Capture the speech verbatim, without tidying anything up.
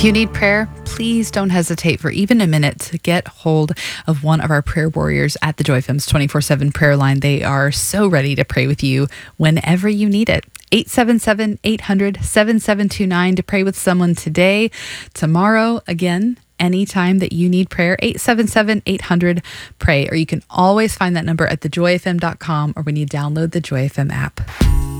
If you need prayer, please don't hesitate for even a minute to get hold of one of our prayer warriors at the Joy F M's twenty-four seven prayer line. They are so ready to pray with you whenever you need it. eight seven seven, eight hundred, seven seven two nine to pray with someone today, tomorrow, again, anytime that you need prayer, eight seven seven, eight hundred, pray. Or you can always find that number at the joy f m dot com or when you download the Joy F M app.